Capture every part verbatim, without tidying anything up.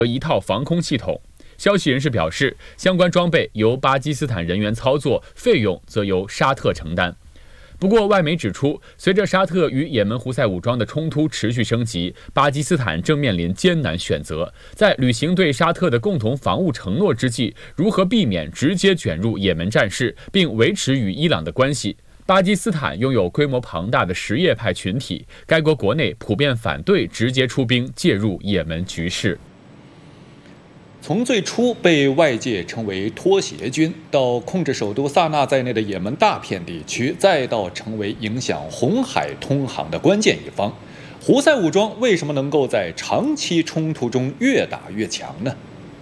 和一套防空系统。消息人士表示，相关装备由巴基斯坦人员操作，费用则由沙特承担。不过，外媒指出，随着沙特与也门胡塞武装的冲突持续升级，巴基斯坦正面临艰难选择。在履行对沙特的共同防务承诺之际，如何避免直接卷入也门战事，并维持与伊朗的关系？巴基斯坦拥有规模庞大的什叶派群体，该国国内普遍反对直接出兵介入也门局势。 从最初被外界称为拖鞋军，到控制首都萨那在内的也门大片地区，再到成为影响红海通航的关键一方，胡塞武装为什么能够在长期冲突中越打越强呢？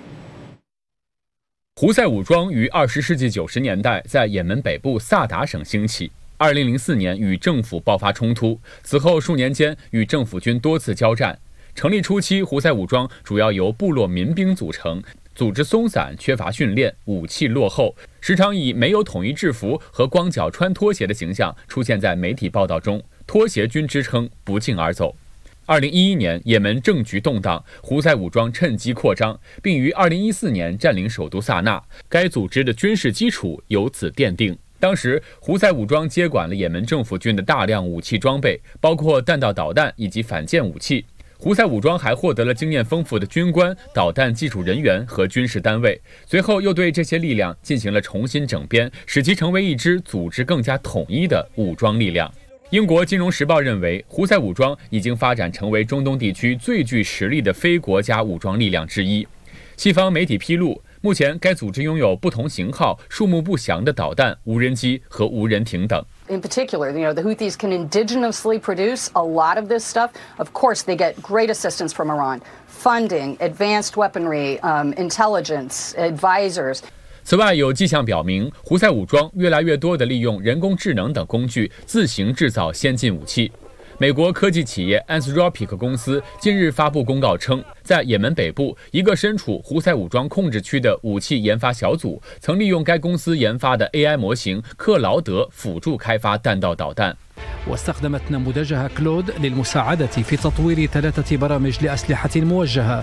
胡塞武装于二十世纪九十年代在也门北部萨达省兴起，二零零四年与政府爆发冲突，此后数年间与政府军多次交战。成立初期，胡塞武装主要由部落民兵组成，组织松散，缺乏训练，武器落后，时常以没有统一制服和光脚穿拖鞋的形象出现在媒体报道中，拖鞋军之称不胫而走。二零一一年，也门政局动荡，胡塞武装趁机扩张，并于二零一四年占领首都萨那，该组织的军事基础由此奠定。当时，胡塞武装接管了也门政府军的大量武器装备，包括弹道导弹以及反舰武器。胡塞武装还获得了经验丰富的军官、导弹技术人员和军事单位，随后又对这些力量进行了重新整编，使其成为一支组织更加统一的武装力量。英国金融时报认为，胡塞武装已经发展成为中东地区最具实力的非国家武装力量之一。西方媒体披露，目前该组织拥有不同型号、数目不详的导弹、无人机和无人艇等。 In particular, you know, the Houthis can indigenously produce a lot of this stuff. Of course, they get great assistance from Iran, funding, advanced weaponry, um, intelligence, advisors. 此外，有迹象表明，胡塞武装越来越多地利用人工智能等工具自行制造先进武器。美国科技企业 Anthropic 公司近日发布公告称，在也门北部一个身处胡塞武装控制区的武器研发小组，曾利用该公司研发的 A I 模型克劳德辅助开发弹道导弹。 واستخدمت نموذجها كلود للمساعدة في تطوير ثلاثة برامج لأسلحة موجهة.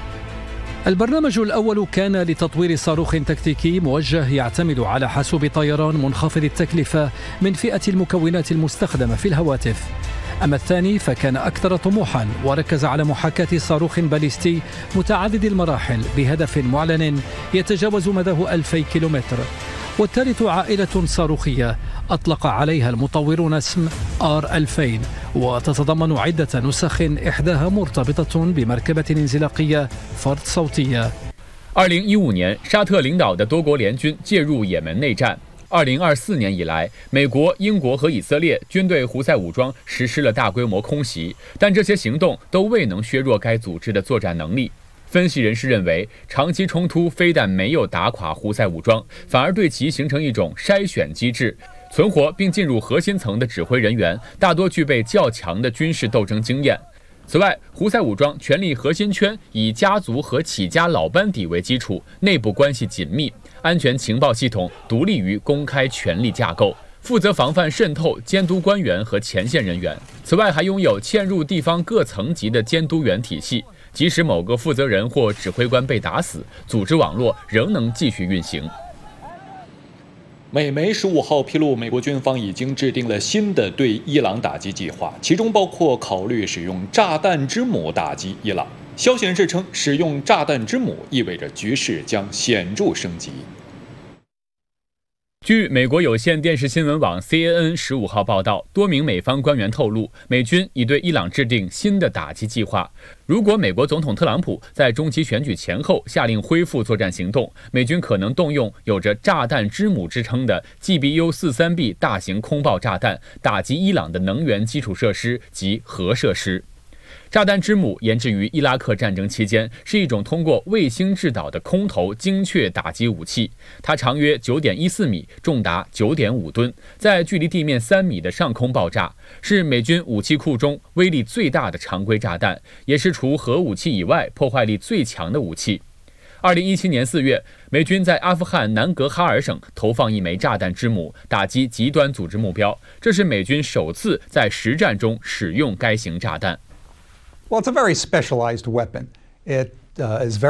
البرنامج الأول كان لتطوير صاروخ تكتيكي موجه يعتمد على حاسوب طيران منخفض التكلفة من فئة المكونات المستخدمة في الهواتف. أما الثاني فكان أكثر طموحاً وركز على محاكاة صاروخ باليستي متعدد المراحل بهدف معلن يتجاوز مداه ألفي كيلومتر. والثالث عائلة صاروخية أطلق عليها المطورون اسم آر ألفين وتتضمن عدة نسخ إحداها مرتبطة بمركبة انزلاقية فرد صوتية. 二零一五年，沙特领导的多国联军介入也门内战。二零二四年以来，美国、英国和以色列均对胡塞武装实施了大规模空袭，但这些行动都未能削弱该组织的作战能力。分析人士认为，长期冲突非但没有打垮胡塞武装，反而对其形成一种筛选机制。存活并进入核心层的指挥人员大多具备较强的军事斗争经验。此外，胡塞武装权力核心圈以家族和起家老班底为基础，内部关系紧密，安全情报系统独立于公开权力架构，负责防范渗透、监督官员和前线人员。此外，还拥有嵌入地方各层级的监督员体系，即使某个负责人或指挥官被打死，组织网络仍能继续运行。 美媒十五号披露，美国军方已经制定了新的对伊朗打击计划，其中包括考虑使用炸弹之母打击伊朗。消息人士称，使用炸弹之母意味着局势将显著升级。 据美国有线电视新闻网 C N N 十五号报道，多名美方官员透露，美军已对伊朗制定新的打击计划。如果美国总统特朗普在中期选举前后下令恢复作战行动，美军可能动用有着炸弹之母之称的 G B U 四十三 B 大型空爆炸弹，打击伊朗的能源基础设施及核设施。炸弹之母研制于伊拉克战争期间，是一种通过卫星制导的空投精确打击武器。它长约 九点一四米，重达 九点五吨，在距离地面三米的上空爆炸，是美军武器库中威力最大的常规炸弹，也是除核武器以外破坏力最强的武器。二零一七年四月，美军在阿富汗南格哈尔省投放一枚炸弹之母，打击极端组织目标。这是美军首次在实战中使用该型炸弹。 Well, it's a very specialized weapon. It uh, is very